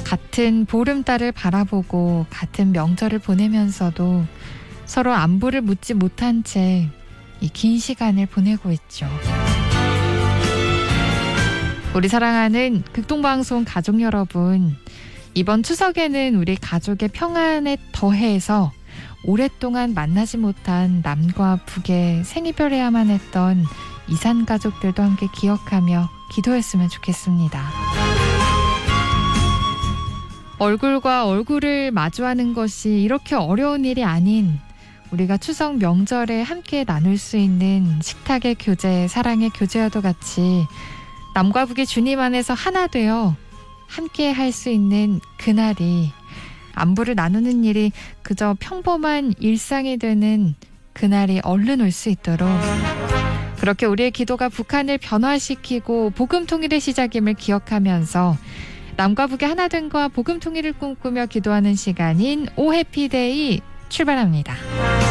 같은 보름달을 바라보고 같은 명절을 보내면서도 서로 안부를 묻지 못한 채 이 긴 시간을 보내고 있죠. 우리 사랑하는 극동방송 가족 여러분, 이번 추석에는 우리 가족의 평안에 더해서 오랫동안 만나지 못한 남과 북의 생이별해야만 했던 이산 가족들도 함께 기억하며 기도했으면 좋겠습니다. 얼굴과 얼굴을 마주하는 것이 이렇게 어려운 일이 아닌 우리가 추석 명절에 함께 나눌 수 있는 식탁의 교제, 사랑의 교제와도 같이 남과 북의 주님 안에서 하나 되어 함께 할 수 있는 그날이, 안부를 나누는 일이 그저 평범한 일상이 되는 그날이 얼른 올 수 있도록 그렇게 우리의 기도가 북한을 변화시키고 복음 통일의 시작임을 기억하면서 남과 북의 하나됨과 복음 통일을 꿈꾸며 기도하는 시간인 오 해피데이 출발합니다.